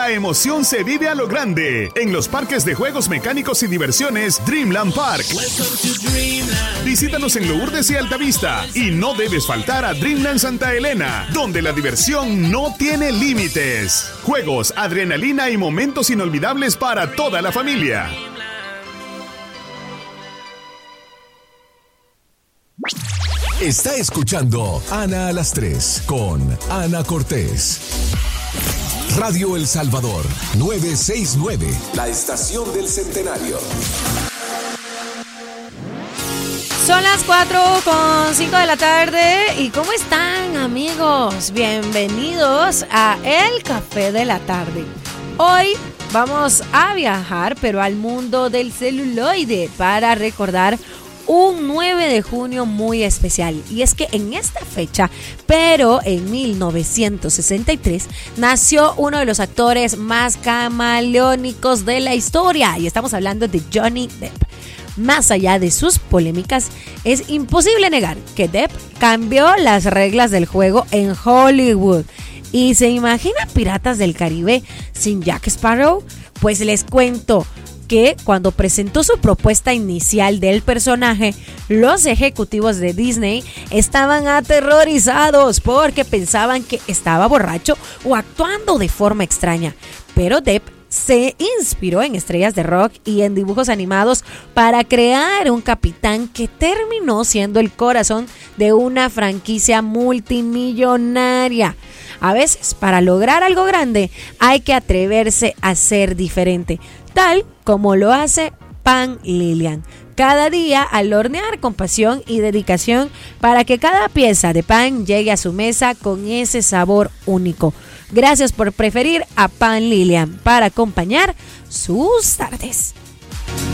La emoción se vive a lo grande en los parques de juegos mecánicos y diversiones Dreamland Park. Visítanos en Lourdes y Altavista y no debes faltar a Dreamland Santa Elena, donde la diversión no tiene límites. Juegos, adrenalina y momentos inolvidables para toda la familia. Está escuchando Ana a las 3 con Ana Cortés. Radio El Salvador, 969, la estación del centenario. Son las 4:05 de la tarde. ¿Y cómo están, amigos? Bienvenidos a El Café de la Tarde. Hoy vamos a viajar, pero al mundo del celuloide, para recordar un 9 de junio muy especial. Y es que en esta fecha, pero en 1963, nació uno de los actores más camaleónicos de la historia. Y estamos hablando de Johnny Depp. Más allá de sus polémicas, es imposible negar que Depp cambió las reglas del juego en Hollywood. ¿Y se imagina Piratas del Caribe sin Jack Sparrow? Pues les cuento que cuando presentó su propuesta inicial del personaje, los ejecutivos de Disney estaban aterrorizados porque pensaban que estaba borracho o actuando de forma extraña. Pero Depp se inspiró en estrellas de rock y en dibujos animados para crear un capitán que terminó siendo el corazón de una franquicia multimillonaria. A veces, para lograr algo grande, hay que atreverse a ser diferente, tal como lo hace Pan Lilian. Cada día al hornear con pasión y dedicación para que cada pieza de pan llegue a su mesa con ese sabor único. Gracias por preferir a Pan Lilian para acompañar sus tardes.